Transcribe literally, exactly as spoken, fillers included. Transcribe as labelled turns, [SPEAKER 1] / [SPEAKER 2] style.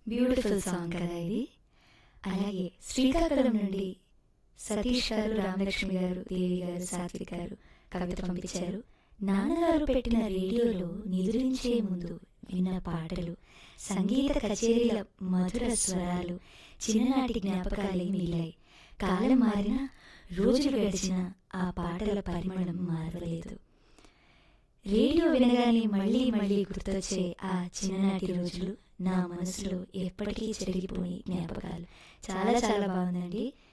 [SPEAKER 1] Beautiful song కదా ఇది. అలాగే శ్రీకాకుళం నుండి సతీష్ గారు, రామలక్ష్మి గారు, దేవి గారు, సాత్విక్ గారు కవిత పంపించారు. నాన్నగారు పెట్టిన రేడియోలో నిదురించే ముందు విన్న పాటలు, సంగీత కచేరీల మధుర స్వరాలు, చిన్ననాటి జ్ఞాపకాలే మిగిలాయి. కాలం మారినా, రోజులు గడిచినా ఆ పాటల పరిమళం మారలేదు. రేడియో వినగానే మళ్ళీ మళ్ళీ గుర్తొచ్చే ఆ చిన్ననాటి రోజులు నా మనసులో ఎప్పటికీ చెరిగిపోయి జ్ఞాపకాలు. చాలా చాలా బాగుందండి.